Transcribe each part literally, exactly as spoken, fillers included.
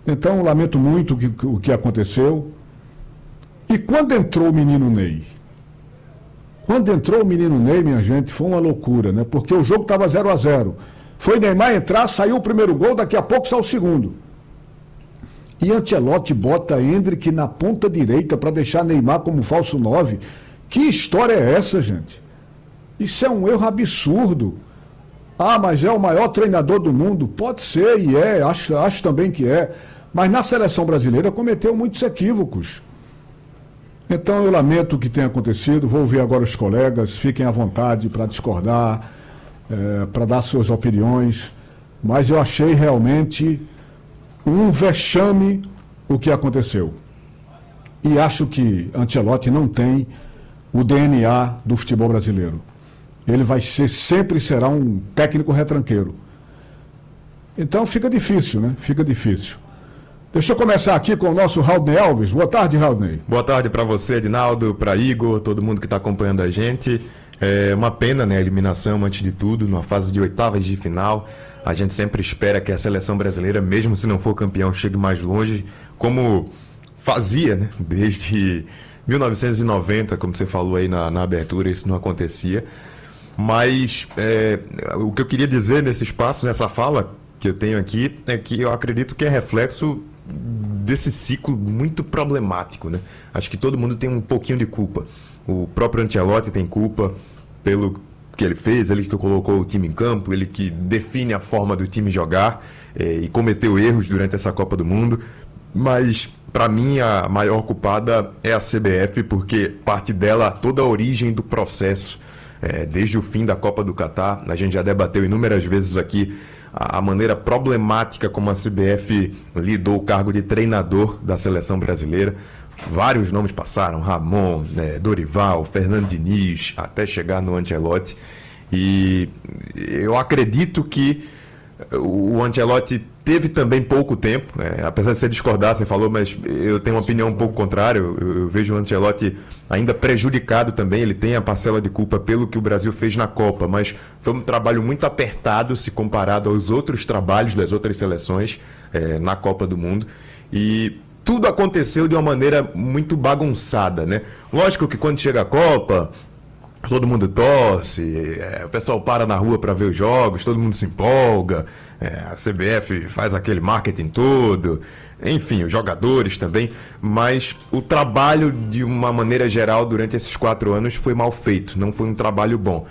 Então, lamento muito o que, o que aconteceu. E quando entrou o menino Ney? Quando entrou o menino Ney, minha gente, foi uma loucura, né? Porque o jogo estava zero a zero. Foi Neymar entrar, saiu o primeiro gol, daqui a pouco saiu o segundo. E Ancelotti bota Endrick na ponta direita para deixar Neymar como falso nove. Que história é essa, gente? Isso é um erro absurdo. Ah, mas é o maior treinador do mundo. Pode ser e é, acho, acho também que é. Mas na seleção brasileira cometeu muitos equívocos. Então eu lamento o que tenha acontecido. Vou ouvir agora os colegas. Fiquem à vontade para discordar, é, para dar suas opiniões. Mas eu achei realmente um vexame o que aconteceu. E acho que Ancelotti não tem o D N A do futebol brasileiro. Ele vai ser, sempre será um técnico retranqueiro. Então fica difícil, né? Fica difícil. Deixa eu começar aqui com o nosso Raudney Alves. Boa tarde, Raudney. Boa tarde para você, Edinaldo, para Igor, todo mundo que está acompanhando a gente. É uma pena, né, a eliminação, antes de tudo, numa fase de oitavas de final. A gente sempre espera que a seleção brasileira, mesmo se não for campeão, chegue mais longe, como fazia, né, desde mil novecentos e noventa, como você falou aí na, na abertura, isso não acontecia. Mas é, o que eu queria dizer nesse espaço, nessa fala que eu tenho aqui, é que eu acredito que é reflexo desse ciclo muito problemático, né? Acho que todo mundo tem um pouquinho de culpa. O próprio Ancelotti tem culpa pelo que ele fez, ele que colocou o time em campo, ele que define a forma do time jogar é, e cometeu erros durante essa Copa do Mundo. Mas, para mim, a maior culpada é a C B F, porque parte dela toda a origem do processo. É, desde o fim da Copa do Catar, a gente já debateu inúmeras vezes aqui a, a maneira problemática como a C B F lidou o cargo de treinador da seleção brasileira. Vários nomes passaram, Ramon, né, Dorival, Fernando Diniz, até chegar no Ancelotti. E eu acredito que o Ancelotti teve também pouco tempo, é, apesar de você discordar, você falou, mas eu tenho uma opinião um pouco contrária. Eu, eu vejo o Ancelotti ainda prejudicado também. Ele tem a parcela de culpa pelo que o Brasil fez na Copa, mas foi um trabalho muito apertado se comparado aos outros trabalhos das outras seleções é, na Copa do Mundo. E tudo aconteceu de uma maneira muito bagunçada, né? Lógico que quando chega a Copa, todo mundo torce, é, o pessoal para na rua para ver os jogos, todo mundo se empolga, é, a C B F faz aquele marketing todo, enfim, os jogadores também, mas o trabalho, de uma maneira geral, durante esses quatro anos foi mal feito, não foi um trabalho bom.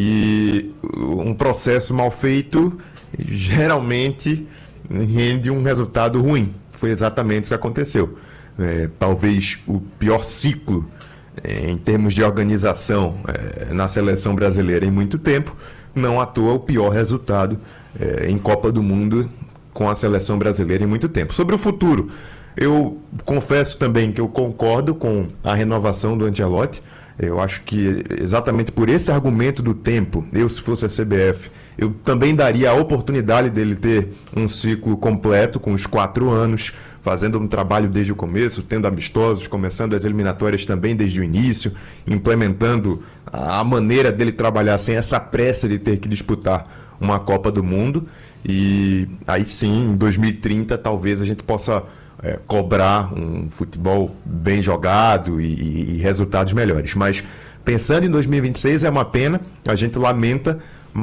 E um processo mal feito geralmente rende um resultado ruim. Foi exatamente o que aconteceu. É, talvez o pior ciclo em termos de organização é, na seleção brasileira em muito tempo, não à toa o pior resultado é, em Copa do Mundo com a seleção brasileira em muito tempo. Sobre o futuro, eu confesso também que eu concordo com a renovação do Ancelotti. Eu acho que exatamente por esse argumento do tempo, eu se fosse a C B F, eu também daria a oportunidade dele ter um ciclo completo com os quatro anos, fazendo um trabalho desde o começo, tendo amistosos, começando as eliminatórias também desde o início, implementando a maneira dele trabalhar sem essa pressa de ter que disputar uma Copa do Mundo. E aí sim, em dois mil e trinta, talvez a gente possa é, cobrar um futebol bem jogado e, e, e resultados melhores. Mas pensando em dois mil e vinte e seis, é uma pena, a gente lamenta,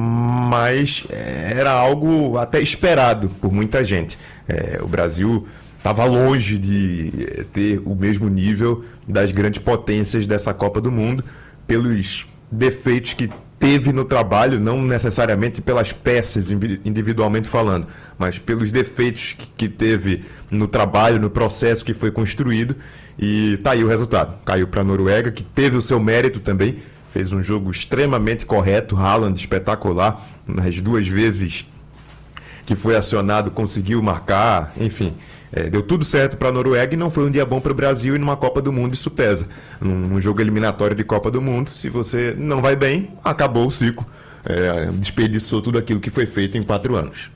mas era algo até esperado por muita gente. É, o Brasil estava longe de ter o mesmo nível das grandes potências dessa Copa do Mundo, pelos defeitos que teve no trabalho, não necessariamente pelas peças individualmente falando, mas pelos defeitos que teve no trabalho, no processo que foi construído, e tá aí o resultado. Caiu para a Noruega, que teve o seu mérito também, fez um jogo extremamente correto, Haaland espetacular, nas duas vezes que foi acionado conseguiu marcar, enfim, é, deu tudo certo para a Noruega e não foi um dia bom para o Brasil, e numa Copa do Mundo isso pesa. Num, num jogo eliminatório de Copa do Mundo, se você não vai bem, acabou o ciclo, é, desperdiçou tudo aquilo que foi feito em quatro anos.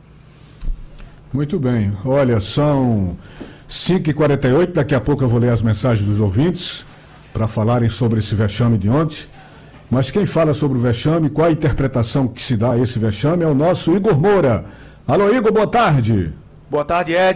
Muito bem, olha, são cinco e quarenta e oito, daqui a pouco eu vou ler as mensagens dos ouvintes para falarem sobre esse vexame de ontem. Mas quem fala sobre o vexame, qual a interpretação que se dá a esse vexame, é o nosso Igor Moura. Alô, Igor, boa tarde. Boa tarde, Ed.